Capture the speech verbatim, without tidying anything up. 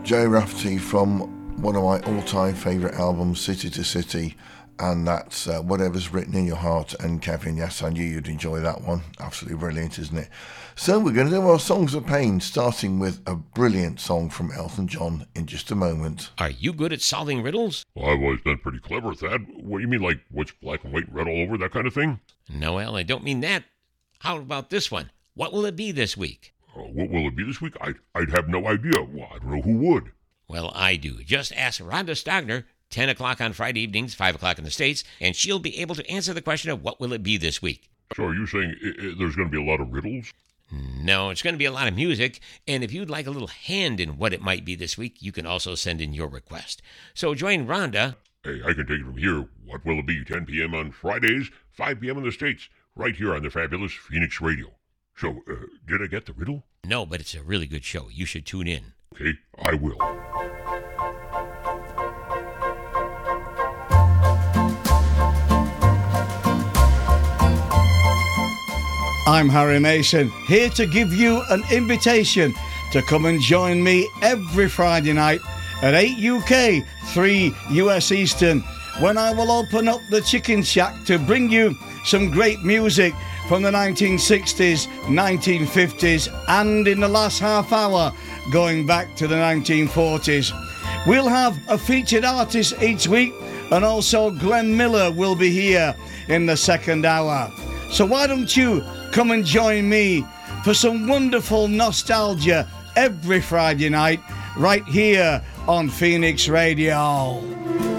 Joe Rafferty from one of my all-time favourite albums, City to City, and that's uh, Whatever's Written in Your Heart. And Kevin, yes, I knew you'd enjoy that one. Absolutely brilliant, isn't it? So we're going to do our Songs of Pain, starting with a brilliant song from Elton John in just a moment. Are you good at solving riddles? Well, I've always been pretty clever at that. What, you mean like what's black and white and red all over, that kind of thing? Noel, I don't mean that. How about this one? What will it be this week? Uh, what will it be this week? I'd, I'd have no idea. Well, I don't know who would. Well, I do. Just ask Rhonda Stogner, ten o'clock on Friday evenings, five o'clock in the States, and she'll be able to answer the question of what will it be this week. So are you saying I- I- there's going to be a lot of riddles? No, it's going to be a lot of music, and if you'd like a little hand in what it might be this week, you can also send in your request. So join Rhonda. Hey, I can take it from here. What will it be? ten p.m. on Fridays, five p.m. in the States, right here on the fabulous Phoenix Radio. So, uh, did I get the riddle? No, but it's a really good show. You should tune in. Okay, I will. I'm Harry Mason, here to give you an invitation to come and join me every Friday night at eight U K, three U S Eastern, when I will open up the Chicken Shack to bring you some great music from the nineteen sixties, nineteen fifties, and in the last half hour, going back to the nineteen forties. We'll have a featured artist each week, and also Glenn Miller will be here in the second hour. So why don't you come and join me for some wonderful nostalgia every Friday night, right here on Phoenix Radio.